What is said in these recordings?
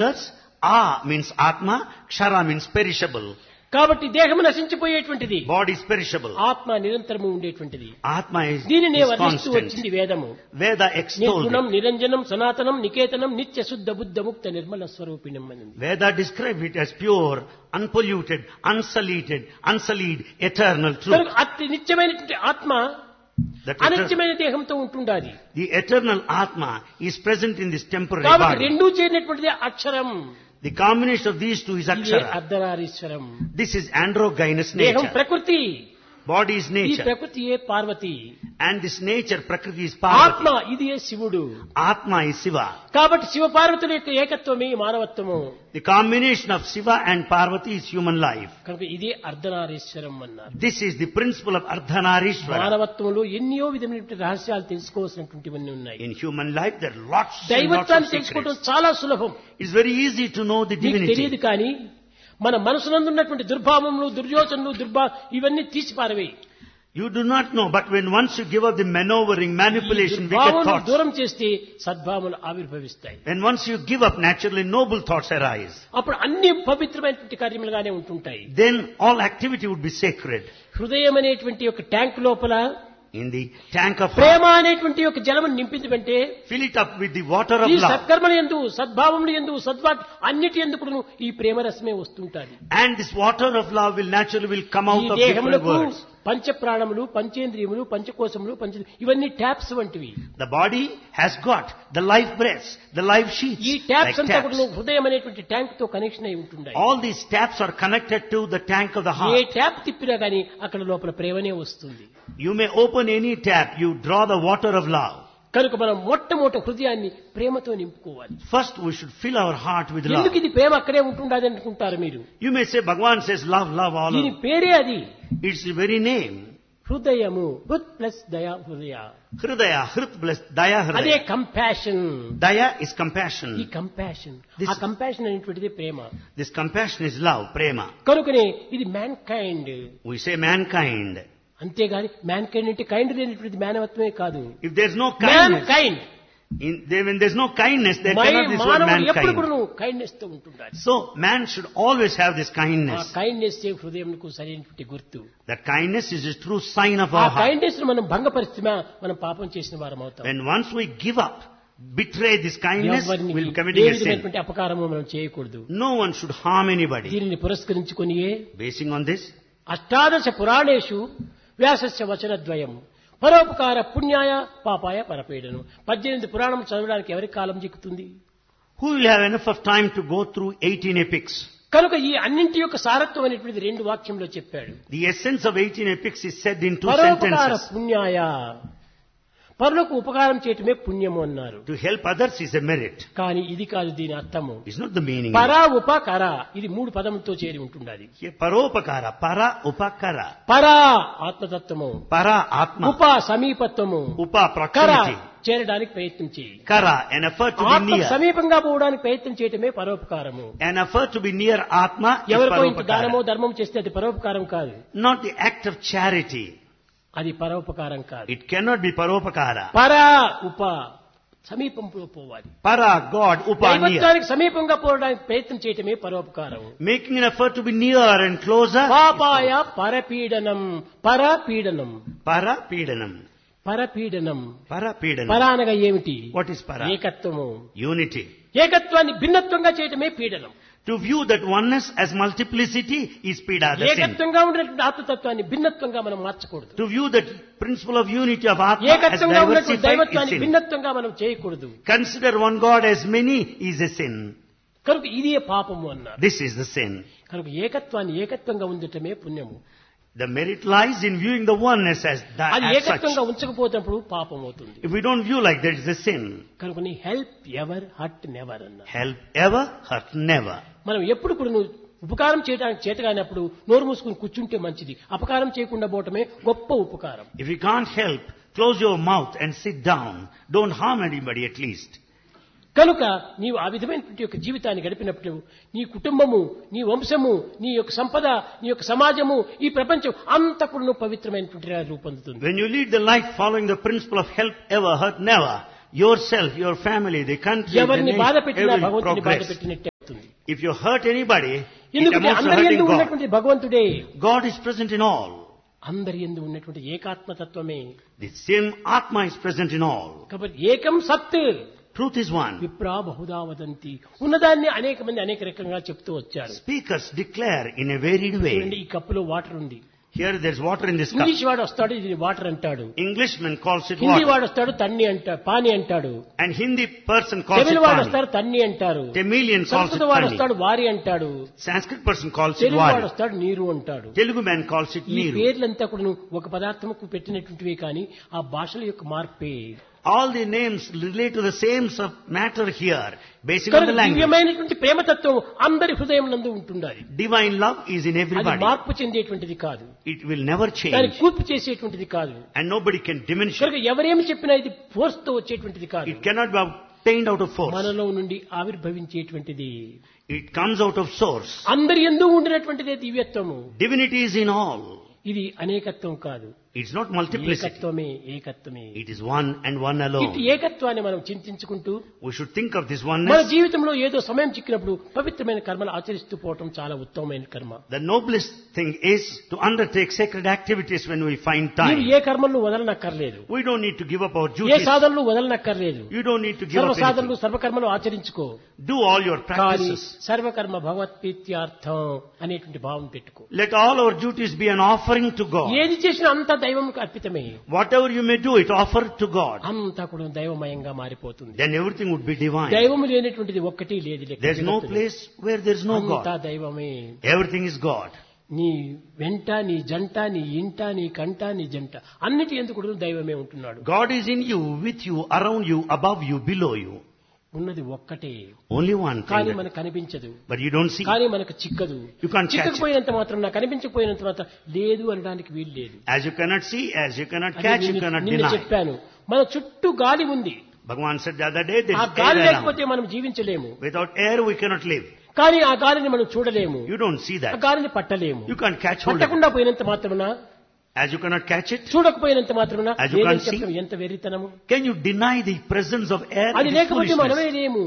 A means Atma, Kshara means perishable. కాబట్టి దేహము నశించిపోయేటువంటిది, Body is perishable. ఆత్మ నిరంతరము ఉండేటువంటిది. Atma is దీనినే వర్ణిస్తూ constant. వచ్చింది వేదము. Veda extolled నిర్గుణం it. నిరంజనం సనాతనం నికేతనం నిత్య శుద్ధ బుద్ధ ముక్త నిర్మల స్వరూపిణం అని. Veda described it as pure, unpolluted, unsullied, eternal truth. కనుక అతి నిత్యమైనటువంటి ఆత్మ అనిత్యమైన దేహంతో ఉంటుండాలి. The eternal Atma is present in this temporary కాబట్టి body. రెండూ చేరినటువంటిది అక్షరం. The combination of these two is ఇదే Akshara. అర్ధనారీశ్వరం. This is androgynous దేహం nature. ప్రకృతి, Body is ఈ nature. ప్రకృతియే Parvati. And this nature, Prakriti, is ఆత్మ Parvati. ఇదే శివుడు. Atma is Shiva. కాబట్టి శివ పార్వతుల యొక్క ఏకత్వమే మానవత్వము. The combination of Shiva and Parvati is human life. కనుక ఇదే అర్ధనారీశ్వరం అన్నారు. This is the principle of Ardhanarishvara. మానవత్వంలో ఎన్నో విధమైనటువంటి రహస్యాలు తెలుసుకోవాల్సినటువంటివన్నీ ఉన్నాయి. In human life, there are lots and lots of దైవత్వాన్ని తెలుసుకోవడం secrets. చాలా సులభం. It's very easy to know the మీకు తెలియదు divinity. కానీ మన మనసునందున్నటువంటి దుర్భావములు, దుర్యోచనలు, ఇవన్నీ తీసి పారవేయి. You do not know, but when once you give up the maneuvering, manipulation, wicked భావములు thoughts, దూరం చేస్తే సద్భావములు ఆవిర్భవిస్తాయి. and once you give up, naturally noble thoughts arise. అప్పుడు అన్ని పవిత్రమైనటువంటి కార్యములుగానే ఉంటుంటాయి. Then all activity would be sacred. హృదయం అనేటువంటి ఒక ట్యాంక్ లోపల In the tank of Prema heart, అనేటువంటి ఒక జలము నింపిందంటే fill it up with the water of ఈ love. సత్కర్మల యందు, సద్భావములు యందు, అన్నిటి యందు ఈ ప్రేమ రసమే వస్తుంటాది. And this water of love will naturally come ఈ out of different దేహములకు words. పంచ ప్రాణములు, పంచేంద్రియములు, పంచకోశములు, ఇవన్నీ ట్యాప్స్ వంటివి. The body has got the life breaths, the life sheaths, ఈ like ట్యాప్స్ అంతా taps. కూడా హృదయం అనేటువంటి ట్యాంక్ తో కనెక్షన్ అయి ఉంటున్నాయి. All these taps are connected to the tank of the A heart. Tap తిప్పినా గానీ అక్కడ లోపల ప్రేమనే వస్తుంది. You may open any tap, you draw the water of love. కనుక మనం మొట్టమొదటి హృదయాన్ని ప్రేమతో నింపుకోవాలి. First we should fill our heart with love. ఎందుకు ఇది ప్రేమ అక్కడే ఉంటుండదు అనుకుంటారు మీరు? You may say Bhagavan says love, love all దీని of. పేరే అది. It's the very name. హృదయము, హృత్ ప్లస్ దయా హృదయ. Hridaya, Hrit plus Daya అదే Hridaya. Compassion. Daya is compassion. ఈ కంపాషన్, This- ఆ కంపాషన్ అనేటువంటిది ప్రేమ. This compassion is love, prema. కనుకనే ఇది man kind. We say mankind. అంతేగాని మ్యాన్ కైండ్ అంటే కైండ్ లేనటువంటిది మానవత్వమే కాదు. If there's no man kindness, kind when there's no kindness, there cannot be this word మానవుడు ఎప్పుడు కూడా mankind. కైండ్నెస్ తో ఉంటుండాలి. So man should always have this ఆ kindness. కైండ్నెస్ హృదయంకు సరైనటువంటి గుర్తు. That kindness is a true sign of ఆ our heart. Kindness ను మనం భంగపరిస్తే మనం పాపం చేసిన వారం అవుతాం. When once we give up, betray this kindness, ఎవరిని we'll A committing a sin. విధమైనటువంటి అపకారము మనం చేయకూడదు. No one should harm anybody. దీనిని పురస్కరించుకొనియే Basing on this, అష్టాదశ పురాణేషు వ్యాసస్య వచనద్వయం పరోపకార పుణ్యాయ పాపాయ పరపీడను. 18 పురాణం చదవడానికి ఎవరికి కాలం చిక్కుతుంది? who will have enough of time to go through 18 epics? కనుక ఈ అన్నింటి యొక్క సారత్వం అనేటువంటిది 2 వాక్యంలో చెప్పాడు. The essence of 18 epics is said in 2 పరోపకార sentences. పుణ్యాయ, పరులకు ఉపకారం చేయటమే పుణ్యము అన్నారు. To help others is a merit. కానీ ఇది కాదు దీని అర్థము. It's not the meaning. పరా ఉపకర, ఇది 3 పదములతో చేరి ఉంటుండాలి. Here, paropakara, para upakara, పరా ఆత్మతత్వము, para atma, ఉప సమీపత్వము, upa కర proximity, చేరడానికి ప్రయత్నం చేయి. kara an effort to be ఆత్మ near. సమీపంగా పోవడానికి ప్రయత్నం చేయటమే పరోపకారము. An effort to be near atma is ఎవరికో ఇంత దానమో paropakara. ధర్మం చేస్తే అది పరోపకారం కాదు. Not the act of charity. అది పరోపకారం కాదు. It cannot be paropakara. పరా ఉప సమీపంలో పోవాలి. Para God, upa near. దైవత్వానికి సమీపంగా పోవడానికి ప్రయత్నం చేయటమే పరోపకారం. Making an effort to be near and closer. పాపాయ పరపీడనం, పరపీడనం, Para peedanam. పరపీడనం. Para peedanam. పర అనగా ఏమిటి? What is para? ఏకత్వము. Unity. ఏకత్వాన్ని భిన్నత్వంగా చేయటమే పీడనం. To view that oneness as multiplicity is pida, the sin. ఏకత్వంగా ఉన్నటువంటి ఆత్మతత్వాన్ని భిన్నత్వంగా మనం మార్చకూడదు. To view that principle of unity of Atma as ఏకత్వంగా ఉన్నటువంటి diversified దైవత్వాన్ని is sin. భిన్నత్వంగా మనం చేయకూడదు. Consider one God as many is a sin. కనుక ఇదే పాపము అన్నారు. This is the sin. కనుక ఏకత్వాన్ని ఏకత్వంగా ఉండటమే పుణ్యము. The merit lies in viewing the oneness as అది such. ఏకత్వంగా ఉంచకపోతున్నప్పుడు పాపం అవుతుంది. If we don't view like that, it's a sin. కనుక నీ హెల్ప్ ఎవర్ హర్ట్ నెవర్ అన్నారు. Help ever, hurt never. మనం ఎప్పుడు కూడా నువ్వు ఉపకారం చేయడానికి చేతగానప్పుడు నోరు మూసుకుని కూర్చుంటే మంచిది. అపకారం చేయకుండా పోవటమే గొప్ప ఉపకారం. If you can't help, close your mouth and sit down. Don't harm anybody at least. కనుక నీవు ఆ విధమైనటువంటి యొక్క జీవితాన్ని గడిపినప్పుడు నీ కుటుంబము, నీ వంశము, నీ యొక్క సంపద, నీ యొక్క సమాజము, ఈ ప్రపంచం అంతా కూడా పవిత్రమైనటువంటి రూపొందుతుంది. When you lead the life following the principle of help ever, hurt never, yourself, your family, the country, the ఎవరిని బాధ nation, పెట్టినా every భగవంతుని బాధ progress. పెట్టినట్టే. అయిపోతుంది. If you hurt anybody, it ఎందుకంటే amounts to అందరి hurting యందు God. ఉన్నటువంటి భగవంతుడే, God is present in all. అందరి యందు ఉన్నటువంటి ఏకాత్మతత్వమే. The same Atma is present in all. కాబట్టి ఏకం సత్ Truth is one. విప్రా బహుదా వదంతి. ఉన్నదాన్ని అనేక మంది అనేక రకంగా చెప్తూ వచ్చారు. Speakers declare in a varied చూడండి, way. ఈ కప్పులో వాటర్ ఉంది. Here there is water in this cup. English వాడు వస్తాడు, ఇది వాటర్ అంటాడు. Englishman calls it Hindi water. వాడు వస్తాడు, తన్ని అంటాడు, పాని అంటాడు. And Hindi person calls it తమిళ వాడు pani. వస్తాడు, తన్ని అంటారు. Tamilian calls it సంస్కృత వాడు pani. వస్తాడు, వారి అంటాడు. Sanskrit person calls it Telugu వాడు wari. వస్తాడు, నీరు అంటాడు. Telugu man calls it ఈ neeru. పేర్లంతా కూడా ఒక పదార్థముకు పెట్టినటువంటివి కానీ ఆ భాషల యొక్క మార్పే. All the names relate to the same matter here, based on the కనుక language. దివ్యమైనటువంటి ప్రేమతత్వం అందరి హృదయం నందు ఉంటుండాలి. Divine love is in అది everybody. మార్పు చెందేటువంటిది కాదు, It will never దాన్ని change. కూర్పు చేసేటువంటిది కాదు. And nobody can diminish కనుక it. ఎవరేమి చెప్పినా ఇది ఫోర్స్ తో వచ్చేటువంటిది కాదు, It cannot be obtained out of force. మనలో నుండి ఆవిర్భవించేటువంటిది. It comes out of source. అందరి యందు ఉండినటువంటిదే దివ్యత్వము. Divinity is in all. ఇది అనేకత్వం కాదు, It's not multiplicity. ఏకత్వమే. ఏకత్వమే. It is one and one ఇటు alone. ఏకత్వాన్ని మనం చింతించుకుంటూ We should think of this మన oneness. జీవితంలో ఏదో సమయం చిక్కినప్పుడు పవిత్రమైన కర్మలు ఆచరిస్తూ పోవటం చాలా ఉత్తమమైన కర్మ. The noblest thing is to undertake sacred activities when we find మీరు time. ఏ కర్మలను వదలనక్కర్లేదు, We don't need to give up our A duties. సాధనలు వదలనక్కర్లేదు. You don't need to give సర్వ up సాధనలు anything. సర్వకర్మలు ఆచరించుకో, Do all your కానీ practices. సర్వకర్మ భగవత్ప్రీత్యార్థం అనేటువంటి భావం పెట్టుకో. Let all our duties be an offering to God. ఏది చేసినా అంతా దైవంకు అర్పితమే. Whatever you may do, it offer to God. అంతా కూడా దైవమయంగా మారిపోతుంది. Then everything would be divine. దైవము లేనటువంటిది ఒక్కటి లేదు లెక్క There's no జగత్తులో. place where there's no అంతా God. దైవమే. Everything is God. నీ వెంట, నీ జంట, నీ ఇంట, నీ కంట, నీ జంట అన్నిటి ఎందుకు కూడా దైవమే ఉంటున్నాడు. God is in you, with you, around you, above you, below you. ఉన్నది ఒక్కటే, Only one కానీ thing. మనకు కనిపించదు, But you don't see. కానీ మనకు చిక్కదు. You can't catch it. చిక్కకపోయినంత మాత్రం, నాకు కనిపించకపోయినంత మాత్రం లేదు అనడానికి వీలు లేదు. As you cannot see, as you cannot అది catch, you నిన్న- cannot నిన్న deny. చెప్పాను, మన చుట్టూ గాలి ఉంది. Bhagavan said the other day, ఆ there's గాలి air లేకపోతే around. మనం జీవించలేము. Without air, we cannot live. కానీ ఆ గాలిని మనం చూడలేము, You don't see ఆ that. గాలిని పట్టలేము. You can't catch hold of it. పట్టకుండా పోయినంత మాత్రమున, As you cannot catch it, చూడకపోయినంత మాత్రమున As you లేదని can't see. చెప్పడం ఎంత వెర్రితనము. can you deny the presence of air? అది It is లేకపోతే మనమే foolishness. లేము.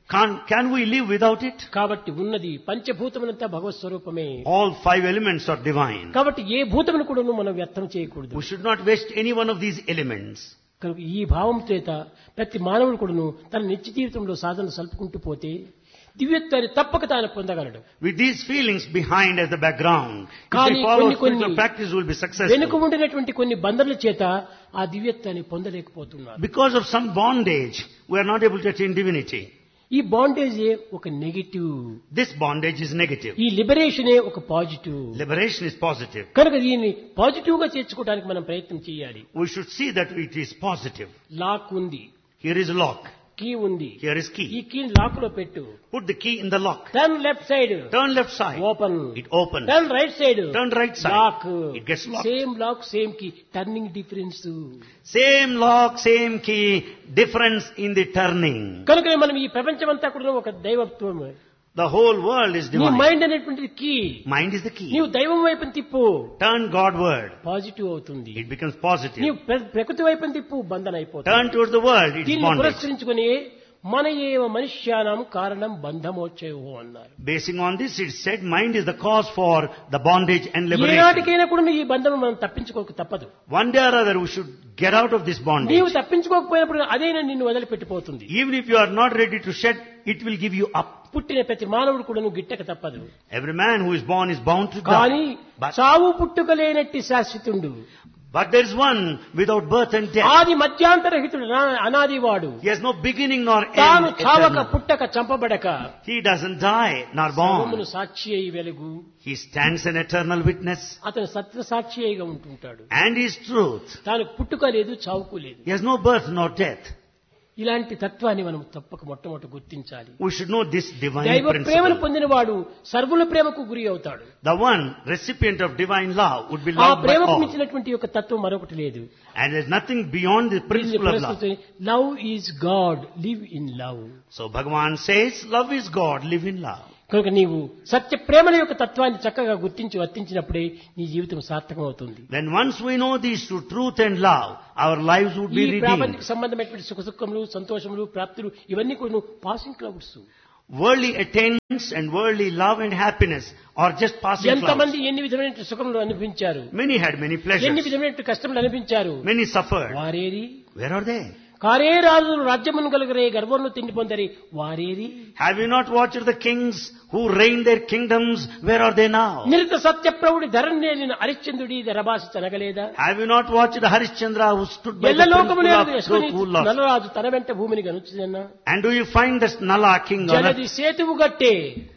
Can we live without it? కాబట్టి ఉన్నది పంచభూతములంతా భగవత్ స్వరూపమే. All five elements are divine. కాబట్టి ఏ భూతమును కూడా మనం వ్యర్థం చేయకూడదు. We should not waste any one of these elements. కనుక ఈ భావం చేత ప్రతి మానవుడు కూడాను తన నిత్య జీవితంలో సాధన సల్పుకుంటూ పోతే దివ్యత్వాన్ని తప్పక తాను పొందగలడు. With these feelings behind as the background, if కానీ they follow కొన్ని spiritual practice, will be వెనుక successful. ఉండినటువంటి కొన్ని బంధనల చేత ఆ దివ్యత్వాన్ని పొందలేకపోతున్నారు. Because of some bondage, we are not able to attain divinity. ఈ బాండేజ్ ఒక negative, This bondage is negative. ఈ లిబరేషనే ఒక పాజిటివ్. Liberation is positive. కనుక దీన్ని పాజిటివ్ గా చేర్చుకోవడానికి మనం ప్రయత్నం చేయాలి. We should see that it is positive. Lock ఉంది, Here is a lock. Key ఉంది, Here is ఈ key. కీని లాక్ లో పెట్టు. Put the key in the lock. Turn left side, Turn left side. Open. It opens. Turn right side, Turn right side. Lock. It gets locked. Same lock same key, turning difference. Same lock, same key, difference in the turning. కనుక మనం ఈ ప్రపంచం అంతా కూడా ఒక దైవత్వం. The whole world is నీ divine. Mind అనేటువంటిది key. Mind is the key. నీవు దైవం వైపుని తిప్పు, Turn Godward. పాజిటివ్ అవుతుంది. It becomes positive. నీవు ప్రకృతి వైపుని తిప్పు, బంధన అయిపోతుంది. Turn towards the world. It is దీన్ని bondage. పురస్కరించుకుని మన ఏవ మనుష్యానం కారణం బంధమోక్షయో అన్నారు. Basing on this, it said mind is the cause for the bondage and liberation. ఏనాటికైనా కూడా ఈ బంధం మనం తప్పించుకోక తప్పదు. One day or other, we should get out of this bondage. నీవు తప్పించుకోకపోయినప్పుడు అదైనా నిన్ను వదిలిపెట్టిపోతుంది. Even if you are not ready to shed, it will give you up. పుట్టిన ప్రతి మానవుడు కూడా నువ్వు గిట్టక తప్పదు. Every man who is born is bound to కానీ die. But చావు పుట్టుక లేనట్టి శాశ్వతుండు. there is one without birth and death. ఆది మధ్యాంతరహితుడు, అనాదివాడు. He has no beginning nor తాను end. చావక Eternal. పుట్టక చంపబడక He doesn't die nor సర్వమును born. సాక్షి అయి వెలుగు. He stands an eternal witness అతను సత్య సాక్షి అయిగా ఉంటుంటాడు. and is truth. తాను పుట్టుక లేదు, చావుకు లేదు. He has no birth nor death. ఇలాంటి తత్వాన్ని మనం తప్పక మొట్టమొదటి గుర్తించాలి. We should know this divine దైవ ప్రేమను principle. పొందినవాడు సర్వుల ప్రేమకు గురి అవుతాడు. The one recipient of divine love would be ఆ loved by ప్రేమకు all. మించినటువంటి యొక్క తత్వం మరొకటి లేదు. And there's nothing beyond the principle of love. Love is God, live in love. So Bhagavan says, love is God, live in love. కనుక నీవు సత్య ప్రేమల యొక్క తత్వాన్ని చక్కగా గుర్తించి వర్తించినప్పుడే నీ జీవితం సార్థకం అవుతుంది. When once we know these two, truth and love, our lives would ఈ be ప్రాపంచిక redeemed. సంబంధమైనటువంటి సుఖములు, సంతోషములు, ప్రాప్తులు ఇవన్నీ కూడా నువ్వు passing clouds. Worldly attainments and worldly love and happiness are just passing ఎంతమంది clouds. ఎన్ని విధమైన సుఖములు అనిపించారు, Many had many ఎన్ని pleasures. విధమైన కష్టములు అనిపించారు. Many suffered. వారేరి Where are they? కారే రాజులు రాజ్యమును కలగరే గర్వమును తిండి పొందరి వారేరి. Have you not watched the kings who reigned their kingdoms? Where are they now? నిరుత సత్యప్రభుడి ధరణ్యేలిన హరిశ్చంద్రుడి ధరభాష తనగలేదా. Have you not watched the Harishchandra who stood by the ఎల్ల లోకమునే principle of truth, Nalaraju తన వెంట భూమిని గనుచుదన్నా. And do you find this Nala king on జలది సేతువు గట్టే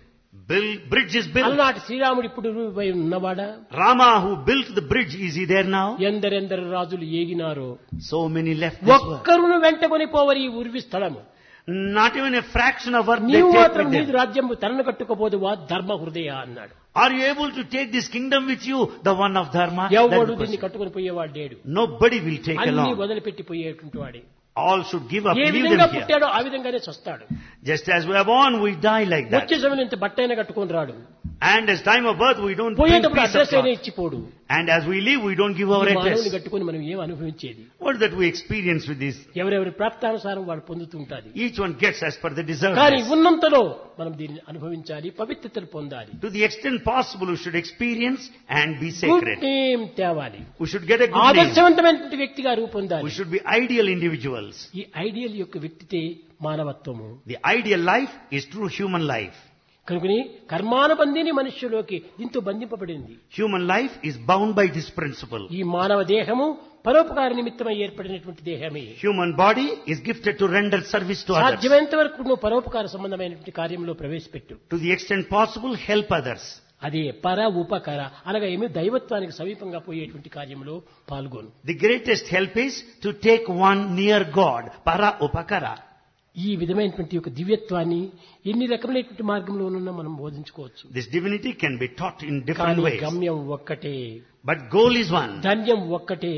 bridge is built? అలనాటి శ్రీరాముడు ఇప్పుడు రూపై ఉన్నవాడా. Rama who built the bridge, is he there now? ఎందరెందరు రాజులు ఏగినారో So many left this world. ఒక్కరును వెంటకొని పోవరి ఈ ఉర్వి స్థలము. Not even a fraction of earth they నీవు take మాత్రం with నీది them. రాజ్యము తనను కట్టుకోపోదువా ధర్మ హృదయ అన్నాడు. Are you able to take this kingdom with you, the one of Dharma? ఎవడు That దీన్ని person. కట్టుకొని పోయేవాడు లేడు. Nobody will take అన్ని along. వదిలిపెట్టి పోయేటువంటి వాడే. All should give up, A leave విధంగా them here. పుట్టాడో ఆ విధంగానే చస్తాడు. Just as we are born, we die like that. వచ్చే సమయం ఇంత బట్టైనా కట్టుకొని రాడు. And as time of birth, we don't bring పోయేటప్పుడు piece of అడ్రస్ అయినా cloth. ఇచ్చిపోడు. And as we live, we don't give our ఈ మానవుని address. కట్టుకొని మనం ఏం అనుభవించేది. What is that we experience with this? ఎవరెవరి ప్రాప్తానుసారం వాడు పొందుతుంటాది. Each one gets as per the deserved. కానీ ఉన్నంతలో మనం దీన్ని అనుభవించాలి, పవిత్రతను పొందాలి. To the extent possible, we should experience and be good sacred. Name తేవాలి. We should get a good name. ఆదర్శవంతమైనటువంటి వ్యక్తిగా రూపొందాలి. We should be ideal individuals. ఈ ఐడియల్ యొక్క వ్యక్తితే మానవత్వము. The ideal life is true human life. కనుకని కర్మానుబంధిని మనుష్యులోకి దీంతో బంధింపబడింది. Human life is bound by this principle. ఈ మానవ దేహము పరోపకార నిమిత్తమై ఏర్పడినటువంటి దేహమే. Human body is gifted to render service to others. సాధ్యమైనంత వరకు నువ్వు పరోపకార సంబంధమైనటువంటి కార్యంలో ప్రవేశపెట్టు. To the extent possible, help others. అదే పర ఉపకర అనగా ఏమి దైవత్వానికి సమీపంగా పోయేటువంటి కార్యంలో పాల్గొను. The greatest help is to take one near God. Para upakara. ఈ విధమైనటువంటి యొక్క దివ్యత్వాన్ని ఎన్ని రకమైనటువంటి మార్గంలోనన్నా మనం బోధించుకోవచ్చు. This divinity can be taught in different కానీ ways. గమ్యం ఒక్కటే, But goal is one. ధన్యం ఒక్కటే.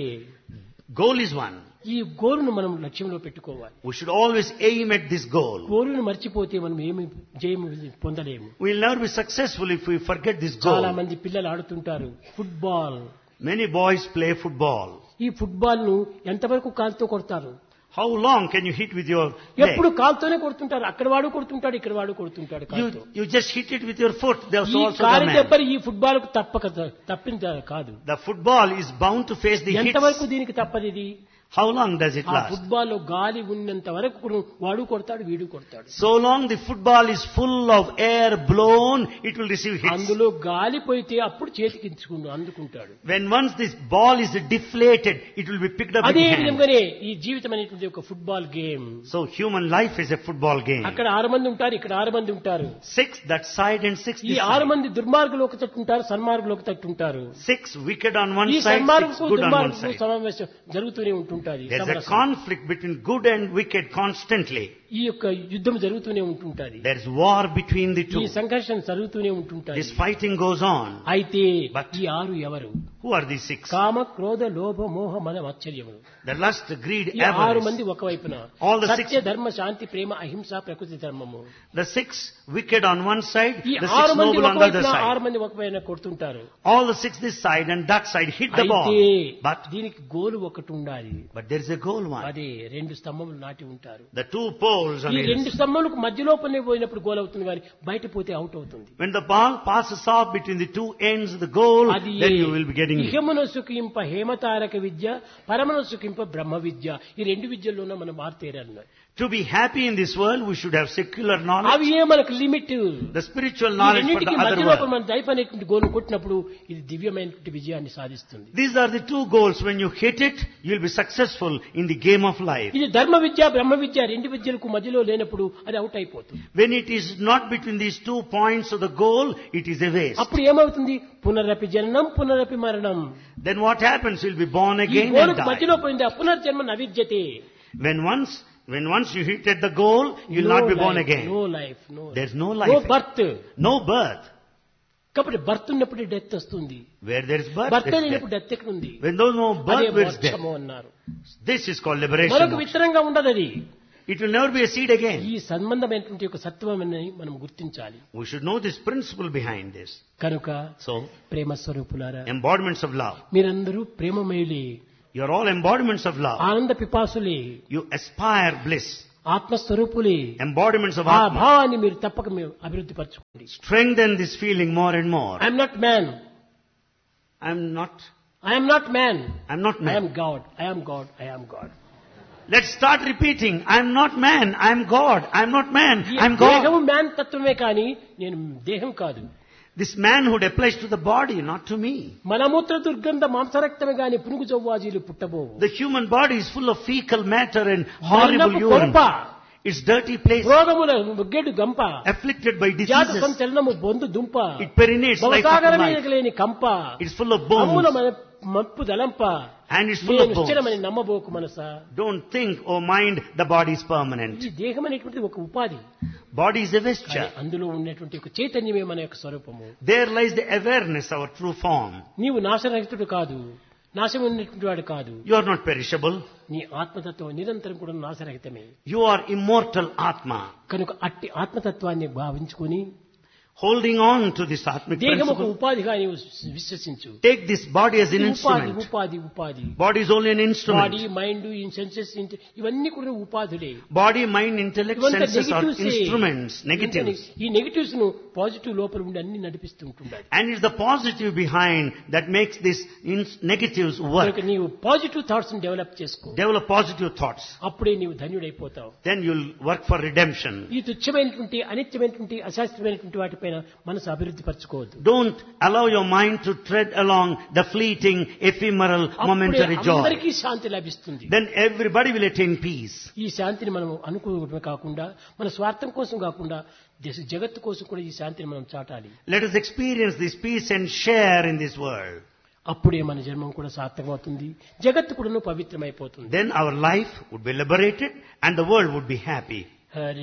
Goal is one. ఈ గోలును మనం లక్ష్యంలో పెట్టుకోవాలి. We should always aim at this goal. గోలును మర్చిపోతే మనం ఏమి జయము పొందలేము. We will never be successful if we forget this చాలా goal. మంది పిల్లలు ఆడుతుంటారు football. Many boys play football. ఈ ఫుట్బాల్ ను ఎంతవరకు కాలుతో కొడతారు. How long can you hit with your ఎప్పుడు leg? కాలుతోనే కొడుతుంటారు. అక్కడ వాడు కొడుతుంటాడు, ఇక్కడ వాడు కొడుతుంటాడు కాలుతో. You just hit it with your foot. There's ఈ also the కాలి man. దెబ్బలు ఈ ఫుట్బాల్ కు తప్పింది కాదు. The football is bound to face the ఎంతవరకు hits. దీనికి తప్పదు ఇది. How long does it ఆ last? ఫుట్బాల్ లో గాలి ఉన్నంత వరకు వాడు కొడతాడు, వీడు కొడతాడు. So long the football is full of air blown, it will receive hits. అందులో గాలి పోయితే అప్పుడు చేతికి అందుకుంటాడు. When once this ball is deflated, it will be picked up in అదే hand. విధంగానే ఈ జీవితం అనేటువంటి ఒక football game. So human life is a football game. అక్కడ 6 మంది ఉంటారు, ఇక్కడ 6 మంది ఉంటారు. 6 that side and 6 ఈ this 6 side. మంది దుర్మార్గులు ఒక తట్టు ఉంటారు, సన్మార్గులు ఒక తట్టు ఉంటారు. 6 wicked on one ఈ side, 6 సన్మార్గులకు good on one దుర్మార్గులకు side. సమావేశం జరుగుతూనే ఉంటుంటది. There's a conflict between good and wicked constantly. ఈ యొక్క యుద్ధం జరుగుతూనే ఉంటుంటది. There's war between the ఈ two. సంఘర్షణ జరుగుతూనే ఉంటుంటది. This fighting goes on. అయితే But ఈ 6 ఎవరు? who are these 6? కామ క్రోధ లోభ మోహ మద మత్సర్యములు. The lust, greed, ఈ 6 avarice. మంది ఒకవైపున All the సత్య 6. ధర్మ శాంతి ప్రేమ అహింస ప్రకృతి ధర్మము. The 6 wicked on one side, ఈ the 6 6 మంది noble on the other ఒకవైపున side. 6 మంది ఒకవైపున కొడుతుంటారు. All the 6 this side and that side hit the ball. అయితే But దీనికి గోలు ఒకటి ఉండాలి. there is a goal one. అదే 2 స్తంభములు నాటి ఉంటారు. The 2 poles on ఈ either 2 స్తంభములకు మధ్యలో పోయినప్పుడు గోల్ అవుతుంది, కానీ బయట పోతే అవుట్ అవుతుంది. When the ball passes off between the 2 ends of the goal, అది then you will be getting it. ఇహమున సుఖింప హేమతారక విద్య, పరమన సుఖింప బ్రహ్మ విద్య. ఈ 2 విద్యల్లోనే మనం మారుతేరన్నారు. To be happy in this world, we should have secular knowledge, అవి ఏ మనకు లిమిట్. the spiritual ఈ knowledge for రెండింటికి the other మధ్యలో world. మనం దైవమైనటువంటి గోలు కొట్టినప్పుడు ఇది దివ్యమైనటువంటి విజయాన్ని సాధిస్తుంది. These are the 2 goals. When you hit it, you will be successful in the game of life. ఇది ధర్మ విద్య బ్రహ్మ విద్య 2 విద్యలకు మధ్యలో లేనప్పుడు అది అవుట్ అయిపోతుంది. When it is not between these 2 points of the goal, it is a waste. అప్పుడు ఏమవుతుంది? పునరపి జననం పునరపి మరణం. Then what happens? You'll be born ఈ again and గోలుకు die. మధ్యలో పోయింది ఆ పునర్జన్మ నవిద్యతే. When once you hit at the goal, you'll not be born again. No life, There's no no life. Birth. No birth. కాబట్టి బర్త్ ఉన్నప్పుడు death వస్తుంది. Where there is birth, birth there is లేనప్పుడు death. Death ఎక్కడ ఉంది? When there's no అదే birth, there is death. మోక్షము అన్నారు. This is called liberation. మరొక విత్తనంగా ఉండదు అది. It will never be a seed again. ఈ సంబంధమైనటువంటి ఒక సత్వమని మనం గుర్తించాలి. We should know this principle behind this. కనుక So, ప్రేమ స్వరూపులారా, embodiments of love. మీరందరూ ప్రేమమయులే, You're all embodiments of love. ఆనంద పిపాసులే. You aspire bliss. ఆత్మస్వరూపులే. embodiments of ఆ Atma. భావాన్ని మీరు తప్పక మీరు అభివృద్ధి పరచుకోండి. Strengthen this feeling more and more. I'm not man, I'm not I'm not man, man. I'm God, I'm God, I'm God. Let's start repeating. I'm not man. I'm God. I'm not man. I'm దేహము God. Man తత్వమే కానీ నేను దేహం కాదు. This manhood applies to the body, not to me. మలమూత్ర దుర్గంధ మాంసరక్తమే గాని పునుగు జవ్వాజీలు పుట్టబోవు. The human body is full of fecal matter and horrible మలినపు urine. కొంప, It's dirty place, రోగముల ముగ్గెడు గంప, afflicted by జాత diseases. సంచలనము బొందు దుంప, It perinates like భవసాగర life. మీదకి లేని కంప, It's full of అమూల bones మప్పు దలంప, and it's full of నేను bones. స్థిరమని నమ్మబోకు Manasa. Don't think or mind the body is permanent. ఈ దేహం అనేటువంటిది ఒక ఉపాధి, Body is a కానీ vesture. అందులో ఉన్నటువంటి ఒక చైతన్యమే మన యొక్క స్వరూపము. There lies the awareness, our true form. నీవు నాశరహితుడు కాదు, నాశనం ఉన్నటువంటి వాడు కాదు. You are not perishable. నీ ఆత్మతత్వం నిరంతరం కూడా నాశరహితమే. You are immortal Atma. కనుక అట్టి ఆత్మతత్వాన్ని భావించుకొని Holding on to this Atmic దేహం ఒక principle. ఉపాధిగా నీవు విశ్వసించు. Take this body as an ఉపాధి instrument. ఉపాధి ఉపాధి. Body is only an body, instrument. Mind, senses ఇవన్నీ కూడా ఉపాధులే. Body, mind, intellect, ఇవంతా senses are negatives A. instruments, negatives. ఈ నెగటివ్స్ ను పాజిటివ్ లోపల ఉండి అన్ని నడిపిస్తుంటుండాలి. And it's the positive behind that makes these negatives work. కనుక నీవు పాజిటివ్ థాట్స్ ని డెవలప్ చేసుకో. Develop positive thoughts. అప్పుడే నీవు ధన్యుడైపోతావు. Then you'll work for redemption. ఈ తుచ్చమైనటువంటి అనిత్యమైనటువంటి అశాస్త్రమైనటువంటి వాటిపైన మనసు అభివృద్ధి పరచుకోవద్దు. Don't allow your mind to tread along the fleeting, ephemeral, అప్పుడే momentary joy. అందరికీ శాంతి లభిస్తుంది. Then everybody will attain peace. ఈ శాంతిని మనం అనుకోవడమే కాకుండా మన స్వార్థం కోసం కాకుండా జగత్తు కోసం కూడా ఈ శాంతిని మనం చాటాలి. Let us experience this peace and share in this world. అప్పుడే మన జన్మం కూడా సార్థకమవుతుంది, జగత్తు కూడా పవిత్రమైపోతుంది. Then our life would be liberated and the world would be happy. Hari